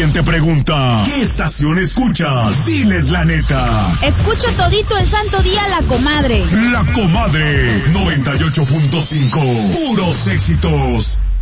alguien te pregunta, ¿qué estación escuchas? Diles la neta. Escucho todito el santo día La Comadre. La Comadre 98.5. Puros éxitos.